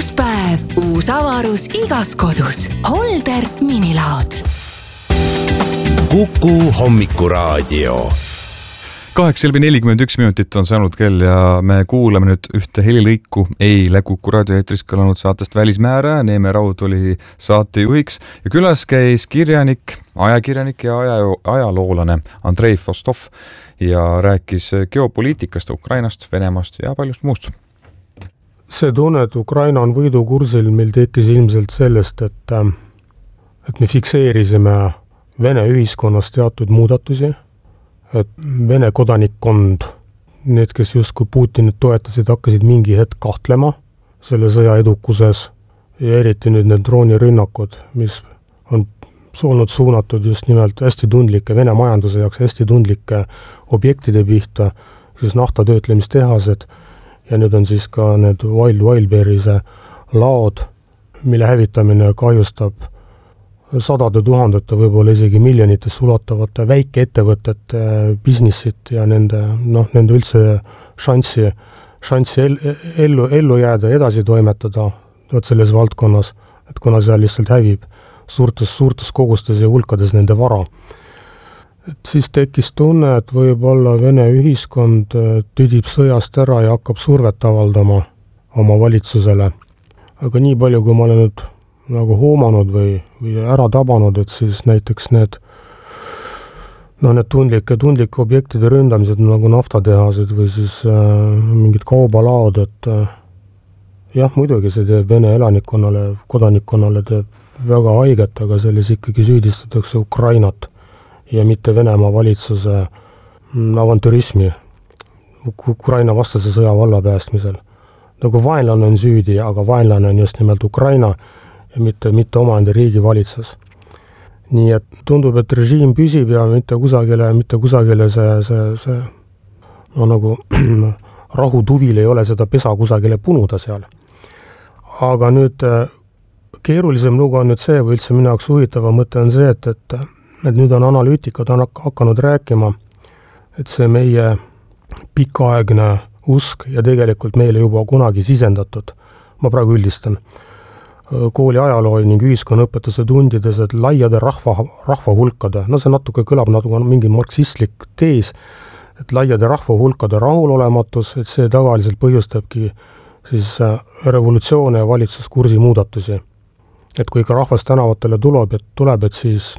Uus päev, uus avarus igas kodus. Holder minilaod. Kuku hommikuraadio. 8:41 on saanud kell ja me kuulame nüüd ühte helilõiku eile Kuku raadioeetris kõlanud saatest Välismääraja. Neeme Raud oli saatejuhiks ja külas käis ajakirjanik ja ajaloolane Andrei Fostov ja rääkis geopoliitikast, Ukrainast, Venemaast ja paljust muust. See tunne, et Ukraina on võidukursil, meil tekkis ilmselt sellest, et me fikseerisime Vene ühiskonnas teatud muudatusi, et Vene kodanikkond, need, kes justkui Putinit toetasid, hakkasid mingi hetk kahtlema selle sõja edukuses ja eriti nüüd need droonirünnakud, mis on olnud suunatud just nimelt hästi tundlike Vene majanduse jaoks hästi tundlike objektide pihta, siis naftatöötlemistehased ja nüüd on siis ka need Wildberry'se laod, mille hävitamine kahjustab sadade tuhandete, võib-olla isegi miljonites ulatavate väikeettevõtete businessit ja nende üldse šanssi ellu jääda ja edasi toimetada selles valdkonnas, et kuna seal lihtsalt hävib suurtes kogustes ja hulkades nende vara. Et siis tekkis tunne, et võib-olla Vene ühiskond tüdib sõjast ära ja hakkab survet avaldama oma valitsusele. Aga nii palju, kui ma olen nüüd nagu hoomanud või ära tabanud, et siis näiteks need tundlike objektide ründamised nagu naftatehased või siis mingid kaubalaod, et jah, muidugi see teeb Vene elanikkonnale, kodanikkonnale teeb väga haiget, aga selles ikkagi süüdistatakse Ukrainat ja mitte Venemaa valitsuse avantürismi Ukraina vastase sõja vallapäästmisel. Nagu vaenlane on süüdi, aga vaenlane on just nimelt Ukraina ja mitte omaenda riigi valitsus. Nii et tundub, et režiim püsib ja mitte kusagile see nagu rahutuvil ei ole seda pesa kusagile punuda seal. Aga nüüd keerulisem lugu on nüüd see, või üldse minu jaoks huvitava mõte on see, et nüüd on analüütikad hakanud rääkima, et see meie pikaaegne usk ja tegelikult meile juba kunagi sisendatud, ma praegu üldistan, kooli ajaloo ning ühiskonnaõpetuse tundides, et laiade rahvahulkade, see natuke kõlab nagu mingi marksistlik tees, et laiade rahvahulkade rahulolematus, et see tavaliselt põhjustabki siis revolutsioone ja valitsuskursi muudatusi. Et kui ka rahvas tänavatele tuleb, et siis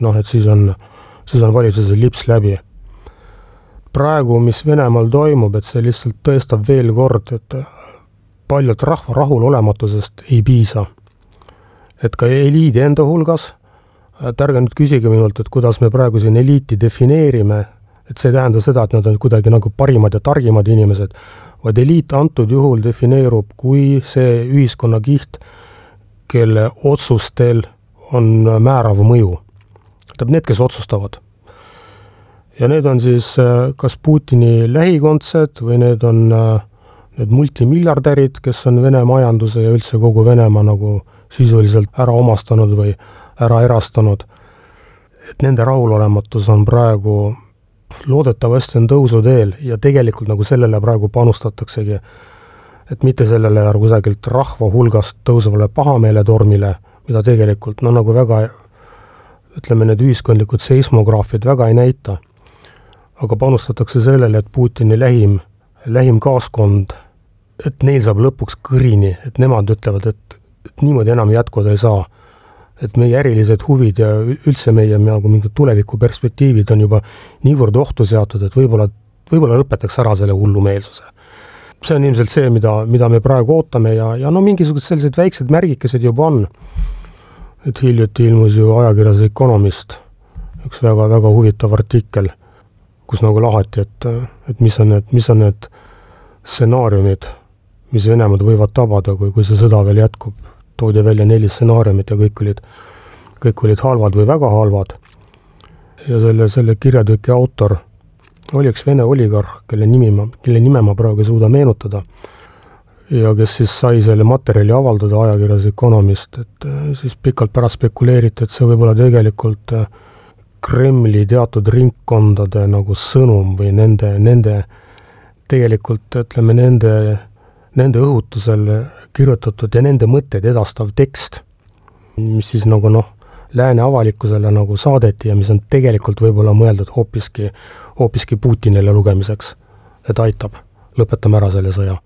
on valitsuse lips läbi. Praegu, mis Venemaal toimub, et see lihtsalt tõestab veel kord, et paljalt rahva rahulolematusest ei piisa. Et ka eliidi enda hulgas, et ärge nüüd küsige minult, et kuidas me praegu siin eliiti defineerime, et see ei tähenda seda, et nad on kuidagi nagu parimad ja targimad inimesed, vaid eliit antud juhul defineerub kui see ühiskonnakiht, kelle otsustel on määrav mõju. Need, kes otsustavad. Ja need on siis kas Putini lähikondsed või need on need multimiljardärid, kes on Vene majanduse ja üldse kogu Venemaa nagu sisuliselt ära omastanud või ära erastanud. Et nende rahulolematus on praegu loodetavasti on tõusuteel ja tegelikult nagu sellele praegu panustataksegi, et mitte sellele kusagilt rahva hulgast tõusvale pahameeletormile, mida tegelikult nagu väga, ütleme, need ühiskondlikud seismograafid väga ei näita, aga panustatakse sellele, et Putini lähim kaaskond, et neil saab lõpuks kõrini, et nemad ütlevad, et niimoodi enam jätkuda ei saa. Et meie ärilised huvid ja üldse meie nagu mingid tulevikuperspektiivid on juba niivõrd ohtu seatud, et võib-olla lõpetaks ära selle hullumeelsuse. See on ilmselt see, mida me praegu ootame ja mingisugused sellised väiksed märgikesed juba on. Et hiljuti ilmus ju ajakirjas Economist üks väga huvitav artikkel, kus nagu lahati, et mis on need stsenaariumid, mis Venemaad võivad tabada, kui see sõda veel jätkub. Toodi välja 4 stsenaariumit ja kõik olid halvad või väga halvad. Ja selle kirjatüki autor oli üks Vene oligarh, kelle nime ma praegu ei suuda meenutada ja kes siis sai selle materjali avaldada ajakirjas Economist, et siis pikalt pärast spekuleeriti, et see võib olla tegelikult Kremli teatud ringkondade nagu sõnum või nende tegelikult, ütleme, nende õhutusel kirjutatud ja nende mõtteid edastav tekst, mis siis nagu lääne avalikkusele nagu saadeti ja mis on tegelikult võib-olla mõeldud hoopiski Putinile lugemiseks, et aitab, lõpetame ära selle sõja.